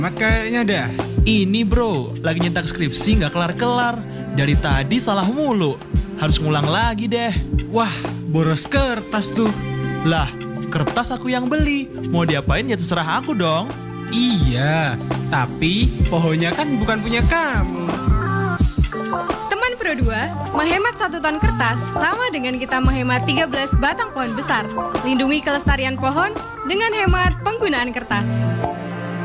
Mat kayaknya dah. Ini bro, lagi nyetak skripsi nggak kelar-kelar. Dari tadi salah mulu. Harus ngulang lagi deh. Wah, boros kertas tuh. Lah, kertas aku yang beli. Mau diapain ya terserah aku dong. Iya, tapi pohonnya kan bukan punya kamu. Teman Pro 2, menghemat 1 ton kertas sama dengan kita menghemat 13 batang pohon besar. Lindungi kelestarian pohon dengan hemat penggunaan kertas.